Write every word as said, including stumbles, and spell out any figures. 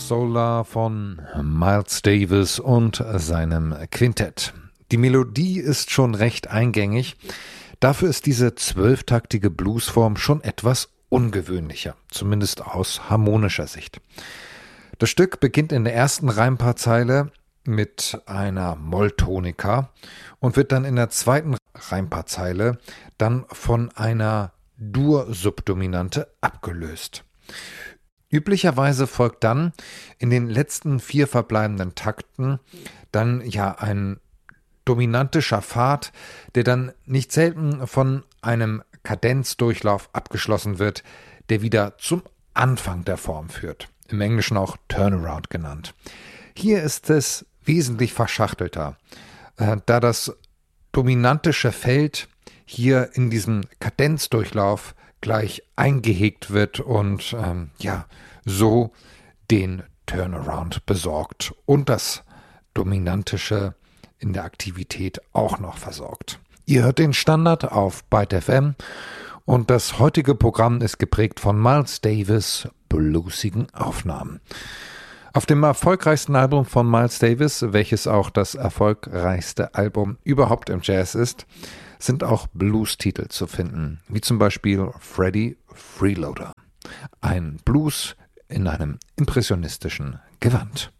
Solar von Miles Davis und seinem Quintett. Die Melodie ist schon recht eingängig. Dafür ist diese zwölftaktige Bluesform schon etwas ungewöhnlicher, zumindest aus harmonischer Sicht. Das Stück beginnt in der ersten Reimpaarzeile mit einer Molltonika und wird dann in der zweiten Reimpaarzeile dann von einer Dur-Subdominante abgelöst. Üblicherweise folgt dann in den letzten vier verbleibenden Takten dann ja ein dominantischer Pfad, der dann nicht selten von einem Kadenzdurchlauf abgeschlossen wird, der wieder zum Anfang der Form führt. Im Englischen auch Turnaround genannt. Hier ist es wesentlich verschachtelter, äh, da das dominantische Feld hier in diesem Kadenzdurchlauf gleich eingehegt wird und ähm, ja, so den Turnaround besorgt und das Dominantische in der Aktivität auch noch versorgt. Ihr hört den Standard auf Byte F M und das heutige Programm ist geprägt von Miles Davis bluesigen Aufnahmen. Auf dem erfolgreichsten Album von Miles Davis, welches auch das erfolgreichste Album überhaupt im Jazz ist, sind auch Blues-Titel zu finden, wie zum Beispiel Freddie Freeloader. Ein Blues in einem impressionistischen Gewand.